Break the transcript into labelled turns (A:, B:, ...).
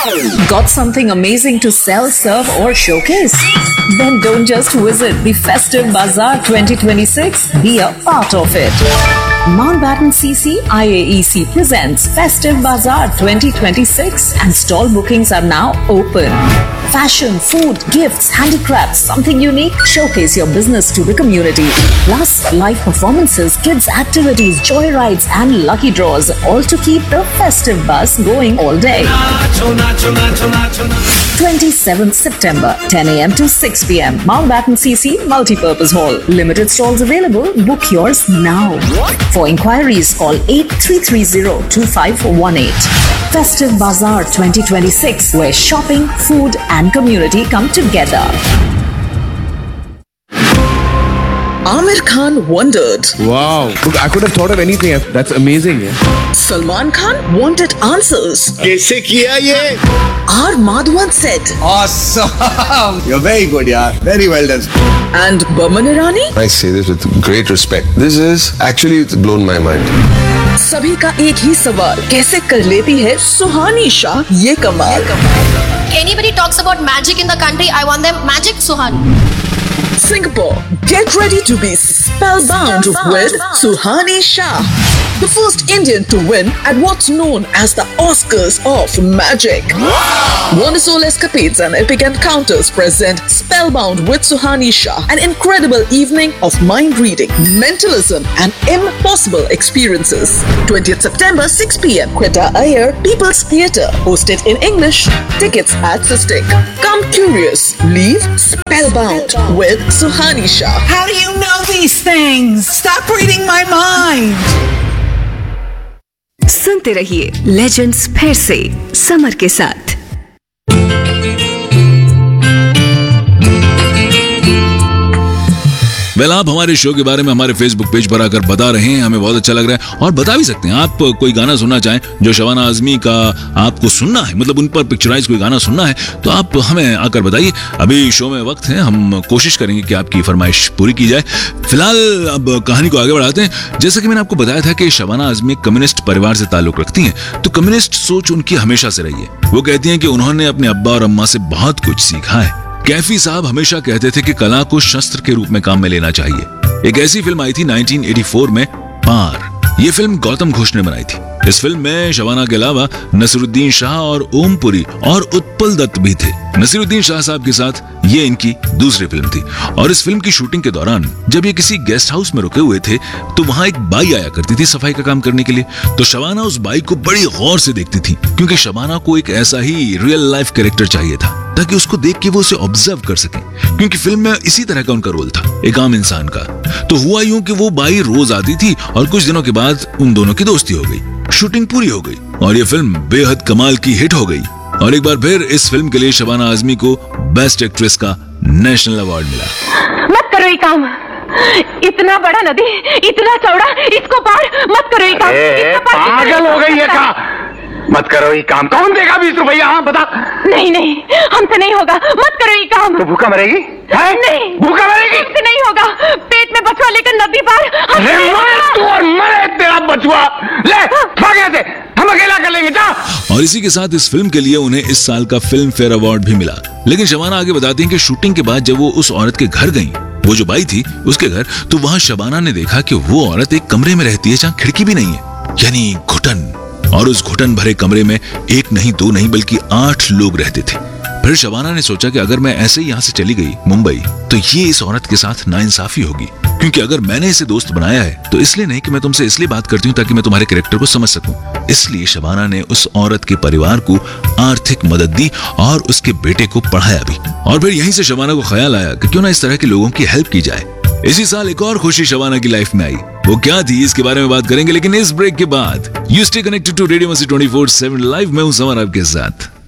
A: Got something amazing to sell, serve or showcase? Then don't just visit the Festive Bazaar 2026, be a part of it. Mountbatten CC IAEC presents Festive Bazaar 2026 and stall bookings are now open. Fashion, food, gifts, handicrafts, something unique, showcase your business to the community. Plus, live performances, kids activities, joyrides and lucky draws, all to keep the festive buzz going all day. 27th September, 10 a.m. to 6 p.m. Mountbatten CC Multipurpose Hall. Limited stalls available. Book yours now. For inquiries, call 8330-2518. Festive Bazaar 2026, where shopping, food and community come together. Amir Khan wondered.
B: Wow, look, I could have thought of anything. That's amazing. Yeah?
A: Salman Khan wanted answers.
C: कैसे किया ये?
A: R. Madhavan said.
C: Awesome! You're very good, yaar. Very well done.
A: And Boman Irani?
D: I say this with great respect. This is actually it's blown my mind.
A: सभी का एक ही सवाल, कैसे कर लेती है सुहानी शाह ये कमाल?
E: Anybody talks about magic in the country, I want them magic Suhani.
A: Singapore, get ready to be spellbound with Suhani Shah, the first Indian to win at what's known as the Oscars of Magic. Wonderful escapades and epic encounters present Spellbound with Suhani Shah, an incredible evening of mind reading, mentalism and impossible experiences. 20th September, 6 p.m. Quetta Iyer, People's Theatre, hosted in English. Tickets at Sistik. Come curious, leave spellbound with Suhani Shah.
F: How do you know these things? Stop reading my mind.
G: सुनते रहिए legends फिर से summer के साथ।
H: आप हमारे show के बारे में हमारे फेसबुक पेज पर आकर बता रहे हैं, हमें बहुत अच्छा लग रहा है। और बता भी सकते हैं, आप कोई गाना सुनना चाहें जो शबाना आजमी का आपको सुनना है, मतलब उन पर पिक्चराइज कोई गाना सुनना है, तो आप हमें आकर बताइए। अभी शो में वक्त है, हम कोशिश करेंगे कि आपकी फरमाइश पूरी की जाए। फिलहाल अब कहानी को आगे बढ़ाते हैं। जैसा कि मैंने आपको बताया था कि शबाना आजमी कम्युनिस्ट परिवार से ताल्लुक रखती हैं, तो कम्युनिस्ट सोच उनकी हमेशा से रही है। वो कहती हैं कि उन्होंने अपने अब्बा और अम्मा से बहुत कुछ सीखा है। कैफी साहब हमेशा कहते थे कि कला को शस्त्र के रूप में काम में लेना चाहिए। एक ऐसी फिल्म आई थी 1984 में, पार। ये फिल्म गौतम घोष ने बनाई थी। इस फिल्म में शबाना के अलावा नसीरुद्दीन शाह और ओम पुरी और उत्पल दत्त भी थे। नसीरुद्दीन शाह साहब के साथ ये इनकी दूसरी फिल्म थी। और इस फिल्म की शूटिंग के दौरान जब ये किसी गेस्ट हाउस में रुके हुए थे, तो वहां एक बाई आया करती थी सफाई का काम करने के लिए। तो शबाना उस बाई को बड़ी गौर से देखती थी, क्योंकि शबाना को एक ऐसा ही रियल लाइफ कैरेक्टर चाहिए था ताकि उसको देख के वो उसे ऑब्जर्व कर सके, क्योंकि फिल्म में इसी तरह का उनका रोल था, एक आम इंसान का। तो हुआ यूं कि वो बाई रोज आती थी और कुछ दिनों के बाद उन दोनों की दोस्ती हो गई, शूटिंग पूरी हो गई और ये फिल्म बेहद कमाल की हिट हो गई। और एक बार फिर इस फिल्म के लिए शबाना आजमी को बेस्ट एक्ट्रेस का नेशनल अवार्ड मिला।
G: मत करो ये काम, इतना बड़ा नदी, इतना चौड़ा, इसको पार मत करो ये काम।
C: पागल हो गई है का? मत करो ये काम। कौन देगा 20 रुपया? हाँ बता।
G: नहीं नहीं, हमसे नहीं होगा, मत करो ये काम।
C: तो भूखा मरेगी?
G: नहीं,
C: भूखा मरेगी?
G: हमसे नहीं होगा। पेट में बचवा लेकर नदी पार।
C: तू और मरे तेरा बचवा। ले भाग यहाँ से, हम अकेला कर लेंगे, जा।
H: और इसी के साथ इस फिल्म के लिए उन्हें इस साल का फिल्म फेयर अवार्ड भी मिला। लेकिन शबाना आगे बताती हैं कि शूटिंग के बाद जब वो उस औरत के घर गई, वो जो बाई थी उसके घर, तो वहां शबाना ने देखा कि वो औरत एक कमरे में रहती है जहाँ खिड़की भी नहीं है, यानी घुटन। और उस घुटन भरे कमरे में एक नहीं, दो नहीं, बल्कि 8 लोग रहते थे। फिर शबाना ने सोचा कि अगर मैं ऐसे ही यहाँ से चली गई मुंबई, तो ये इस औरत के साथ नाइंसाफी होगी, क्योंकि अगर मैंने इसे दोस्त बनाया है तो इसलिए नहीं कि मैं तुमसे इसलिए बात करती हूँ ताकि मैं तुम्हारे कैरेक्टर को समझ सकूं। इसलिए शबाना ने उस औरत के परिवार को आर्थिक मदद दी और उसके बेटे को पढ़ाया भी। और फिर यहीं से शबाना को ख्याल आया कि क्यों ना इस तरह के लोगों की हेल्प की जाए। इसी साल एक और खुशी शबाना की लाइफ में आई। वो क्या थी इसके बारे में बात करेंगे, लेकिन इस ब्रेक के बाद। You stay connected to radio मस्ती 24/7 लाइव में हूं समर आपके साथ।